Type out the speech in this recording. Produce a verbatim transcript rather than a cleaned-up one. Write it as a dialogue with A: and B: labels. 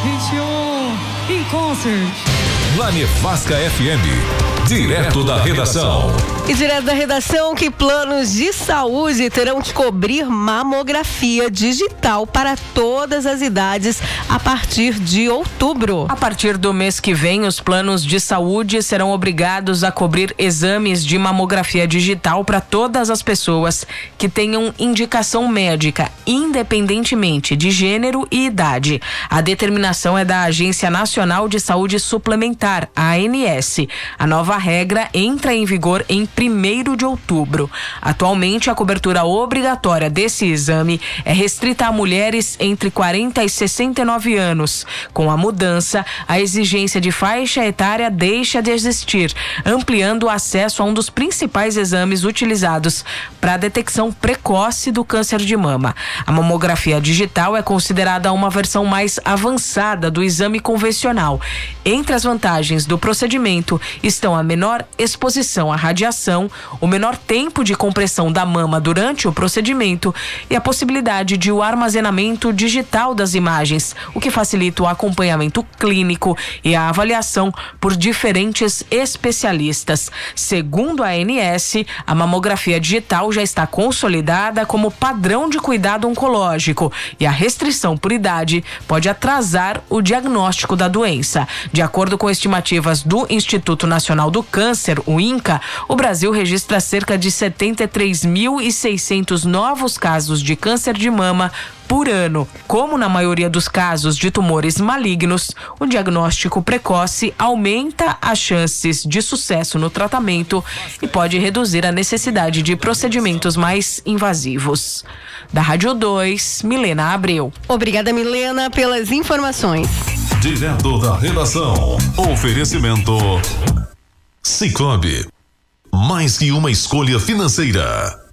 A: Hit You in concert.
B: Na Nevasca F M, direto da redação.
C: E direto da redação, que planos de saúde terão que cobrir mamografia digital para todas as idades a partir de outubro.
D: A partir do mês que vem, os planos de saúde serão obrigados a cobrir exames de mamografia digital para todas as pessoas que tenham indicação médica, independentemente de gênero e idade. A determinação é da Agência Nacional de Saúde Suplementar, a ANS. A nova regra entra em vigor em primeiro de outubro. Atualmente, a cobertura obrigatória desse exame é restrita a mulheres entre quarenta e sessenta e nove anos. Com a mudança, a exigência de faixa etária deixa de existir, ampliando o acesso a um dos principais exames utilizados para a detecção precoce do câncer de mama. A mamografia digital é considerada uma versão mais avançada do exame convencional. Entre as vantagens do procedimento estão a menor exposição à radiação, o menor tempo de compressão da mama durante o procedimento e a possibilidade de o armazenamento digital das imagens, o que facilita o acompanhamento clínico e a avaliação por diferentes especialistas. Segundo a ANS, a mamografia digital já está consolidada como padrão de cuidado oncológico e a restrição por idade pode atrasar o diagnóstico da doença. De acordo com estimativas do Instituto Nacional do Câncer, o INCA, o Brasil registra cerca de setenta e três mil e seiscentos novos casos de câncer de mama por ano. Como na maioria dos casos de tumores malignos, o diagnóstico precoce aumenta as chances de sucesso no tratamento e pode reduzir a necessidade de procedimentos mais invasivos. Da Rádio dois, Milena Abreu.
C: Obrigada, Milena, pelas informações.
B: Direto da redação. Oferecimento Sicoob. Mais que uma escolha financeira.